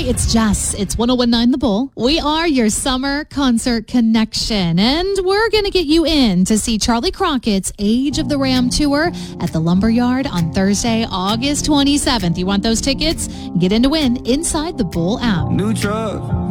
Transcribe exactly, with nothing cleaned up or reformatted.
it's Jess. It's one oh one point nine The Bull. We are your summer concert connection, and we're going to get you in to see Charlie Crockett's Age of the Ram tour at the Lumberyard on Thursday, August twenty-seventh. You want those tickets? Get in to win inside the Bull app. New truck.